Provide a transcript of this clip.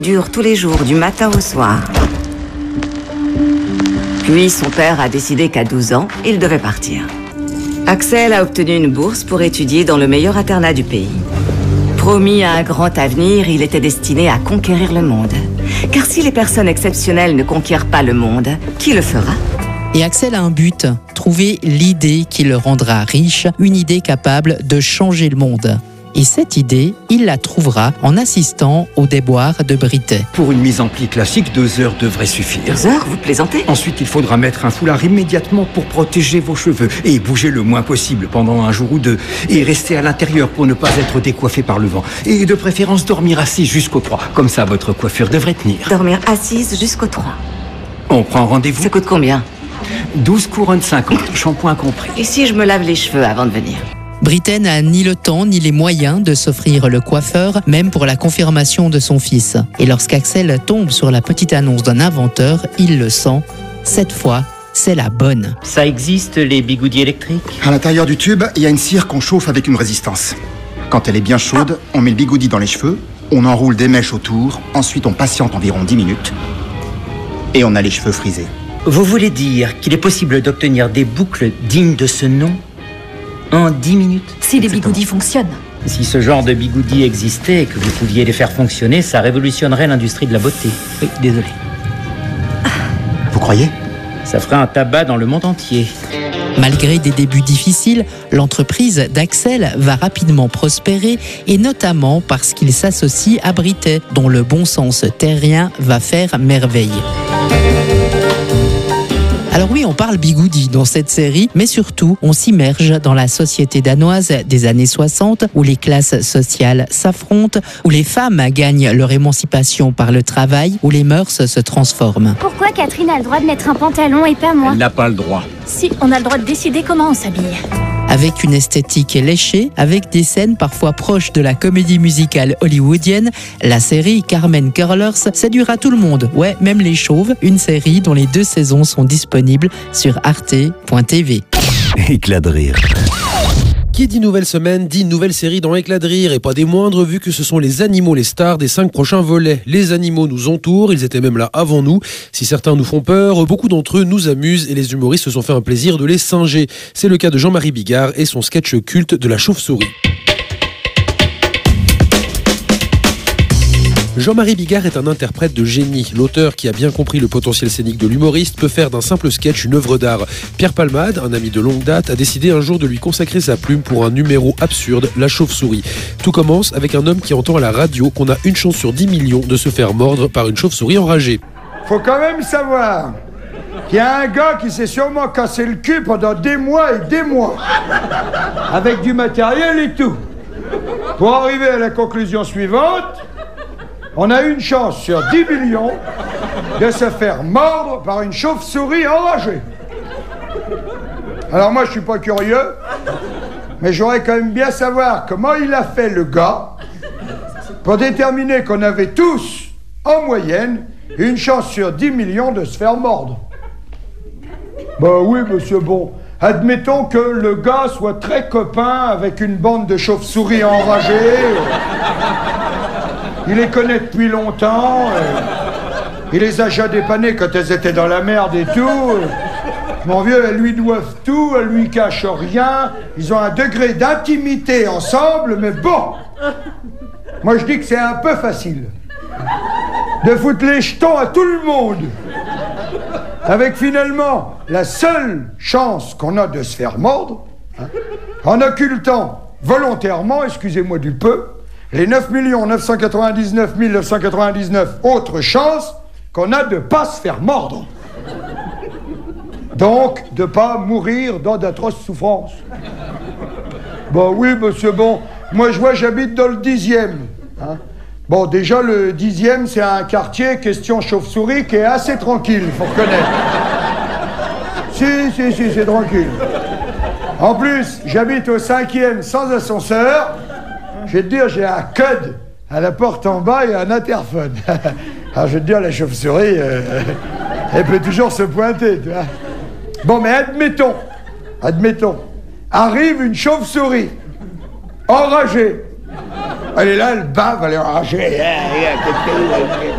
Dure tous les jours, du matin au soir. Puis son père a décidé qu'à 12 ans, il devait partir. Axel a obtenu une bourse pour étudier dans le meilleur internat du pays. Promis à un grand avenir, il était destiné à conquérir le monde. Car si les personnes exceptionnelles ne conquièrent pas le monde, qui le fera ? Et Axel a un but, trouver l'idée qui le rendra riche, une idée capable de changer le monde. Et cette idée, il la trouvera en assistant au déboire de Britet. Pour une mise en pli classique, 2 heures devraient suffire. 2 heures, vous plaisantez ? Ensuite, il faudra mettre un foulard immédiatement pour protéger vos cheveux et bouger le moins possible pendant 1 jour ou 2 et rester à l'intérieur pour ne pas être décoiffé par le vent. Et de préférence dormir assis jusqu'au 3. Comme ça, votre coiffure devrait tenir. Dormir assise jusqu'au 3. On prend rendez-vous. Ça coûte combien ? 12 couronnes 50, shampoing compris. Et si je me lave les cheveux avant de venir ? Britet n'a ni le temps ni les moyens de s'offrir le coiffeur, même pour la confirmation de son fils. Et lorsqu'Axel tombe sur la petite annonce d'un inventeur, il le sent. Cette fois, c'est la bonne. Ça existe, les bigoudis électriques ? À l'intérieur du tube, il y a une cire qu'on chauffe avec une résistance. Quand elle est bien chaude, on met le bigoudi dans les cheveux, on enroule des mèches autour, ensuite on patiente environ 10 minutes et on a les cheveux frisés. Vous voulez dire qu'il est possible d'obtenir des boucles dignes de ce nom en 10 minutes ? Si les bigoudis fonctionnent. Si ce genre de bigoudis existait et que vous pouviez les faire fonctionner, ça révolutionnerait l'industrie de la beauté. Oui, désolé. Vous croyez ? Ça ferait un tabac dans le monde entier. Malgré des débuts difficiles, l'entreprise d'Axel va rapidement prospérer et notamment parce qu'il s'associe à Britet, dont le bon sens terrien va faire merveille. Alors oui, on parle bigoudi dans cette série, mais surtout, on s'immerge dans la société danoise des années 60, où les classes sociales s'affrontent, où les femmes gagnent leur émancipation par le travail, où les mœurs se transforment. Pourquoi Catherine a le droit de mettre un pantalon et pas moi ? Elle n'a pas le droit. Si, on a le droit de décider comment on s'habille. Avec une esthétique léchée, avec des scènes parfois proches de la comédie musicale hollywoodienne, la série Carmen Curlers séduira tout le monde, ouais, même les chauves, une série dont les 2 saisons sont disponibles sur arte.tv. Éclat de rire. Qui dit nouvelle semaine, dit nouvelle série dans Éclat de rire, et pas des moindres vu que ce sont les animaux les stars des 5 prochains volets. Les animaux nous entourent, ils étaient même là avant nous. Si certains nous font peur, beaucoup d'entre eux nous amusent et les humoristes se sont fait un plaisir de les singer. C'est le cas de Jean-Marie Bigard et son sketch culte de la chauve-souris. Jean-Marie Bigard est un interprète de génie. L'auteur qui a bien compris le potentiel scénique de l'humoriste peut faire d'un simple sketch une œuvre d'art. Pierre Palmade, un ami de longue date, a décidé un jour de lui consacrer sa plume pour un numéro absurde, la chauve-souris. Tout commence avec un homme qui entend à la radio qu'on a une chance sur 10 millions de se faire mordre par une chauve-souris enragée. Faut quand même savoir qu'il y a un gars qui s'est sûrement cassé le cul pendant des mois et des mois, avec du matériel et tout, pour arriver à la conclusion suivante. On a une chance sur 10 millions de se faire mordre par une chauve-souris enragée. Alors moi, je suis pas curieux, mais j'aurais quand même bien savoir comment il a fait le gars pour déterminer qu'on avait tous, en moyenne, une chance sur 10 millions de se faire mordre. Bah oui, monsieur, bon, admettons que le gars soit très copain avec une bande de chauves-souris enragées. Il les connaît depuis longtemps. Il les a déjà dépannées quand elles étaient dans la merde et tout. Mon vieux, elles lui doivent tout, elles lui cachent rien. Ils ont un degré d'intimité ensemble, mais bon. Moi, je dis que c'est un peu facile de foutre les jetons à tout le monde. Avec finalement la seule chance qu'on a de se faire mordre, en occultant volontairement, excusez-moi du peu, les 9 999 999 autres chances qu'on a de ne pas se faire mordre. Donc, de ne pas mourir dans d'atroces souffrances. Bah oui, monsieur, bon, moi je vois, j'habite dans le 10e. Hein. Bon, déjà, le 10e, c'est un quartier, question chauve-souris, qui est assez tranquille, il faut reconnaître. Si, c'est tranquille. En plus, j'habite au 5e sans ascenseur. Je vais te dire, j'ai un code à la porte en bas et un interphone. Alors je vais te dire, la chauve-souris, elle peut toujours se pointer, tu vois. Bon, mais admettons, arrive une chauve-souris, enragée, Elle est là, elle bave, elle est enragée.